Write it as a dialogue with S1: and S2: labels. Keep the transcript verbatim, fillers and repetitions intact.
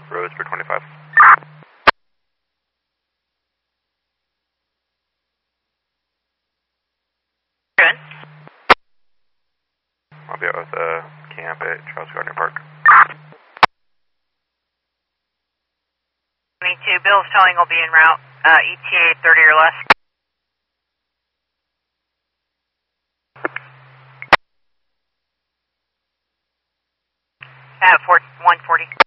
S1: Roads for twenty-five.
S2: Good.
S1: I'll be out with uh, camp at Charles Gardner Park.
S2: twenty-two, Bill's telling will be en route, uh, E T A thirty or less. At one forty.